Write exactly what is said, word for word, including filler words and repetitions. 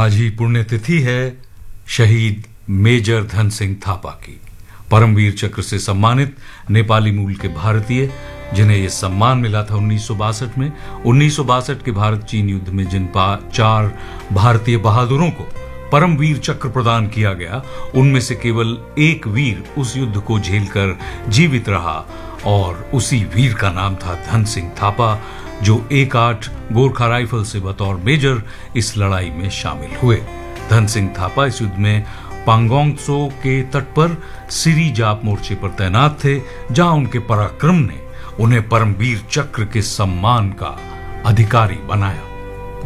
आज ही पुण्यतिथि है शहीद मेजर धन सिंह थापा की। परमवीर चक्र से सम्मानित नेपाली मूल के भारतीय, जिन्हें यह सम्मान मिला था उन्नीस सौ बासठ में। उन्नीस सौ बासठ के भारत चीन युद्ध में जिन चार भारतीय बहादुरों को परमवीर चक्र प्रदान किया गया, उनमें से केवल एक वीर उस युद्ध को झेलकर जीवित रहा और उसी वीर का नाम था धन सिंह थापा, जो एक आठ गोरखा राइफल से बतौर मेजर इस लड़ाई में शामिल हुए। धन सिंह थापा इस युद्ध में पांगोंग त्सो के तट पर सिरी जाप मोर्चे पर तैनात थे, जहां उनके पराक्रम ने उन्हें परमवीर चक्र के सम्मान का अधिकारी बनाया।